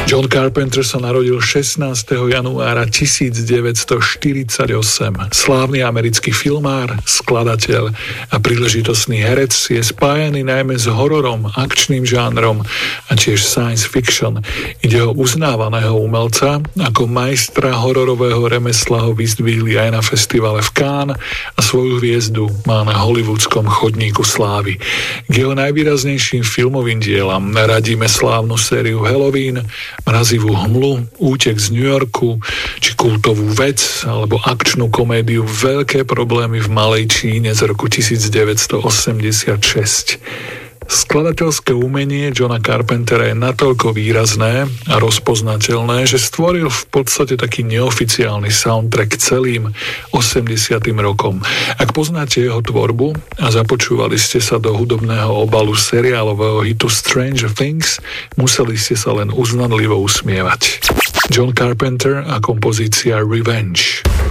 John Carpenter sa narodil 16. januára 1948. Slávny americký filmár, skladateľ a príležitostný herec je spájaný najmä s hororom, akčným žánrom a tiež science fiction. Ide o uznávaného umelca, ako majstra hororového remesla ho vyzdvihli aj na festivale v Cannes a svoju hviezdu má na hollywoodskom chodníku slávy. K jeho najvýraznejším filmovým dielam radíme slávnu sériu Halloween, Mrazivú hmlu, Útek z New Yorku, či kultovú Vec, alebo akčnú komédiu Veľké problémy v Malej Číne z roku 1986. Skladateľské umenie Johna Carpentera je natoľko výrazné a rozpoznateľné, že stvoril v podstate taký neoficiálny soundtrack celým 80. rokom. Ak poznáte jeho tvorbu a započúvali ste sa do hudobného obalu seriálového hitu Stranger Things, museli ste sa len uznanlivo usmievať. John Carpenter a kompozícia Revenge.